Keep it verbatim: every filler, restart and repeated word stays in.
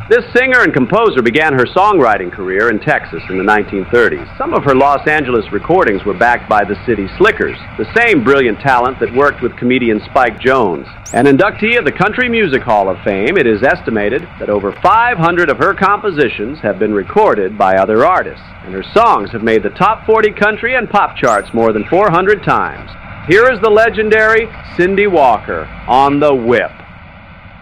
This singer and composer began her songwriting career in Texas in the nineteen thirties. Some of her Los Angeles recordings were backed by the City Slickers, the same brilliant talent that worked with comedian Spike Jones. An inductee of the Country Music Hall of Fame, it is estimated that over five hundred of her compositions have been recorded by other artists, and her songs have made the top forty country and pop charts more than four hundred times. Here is the legendary Cindy Walker on the Whip.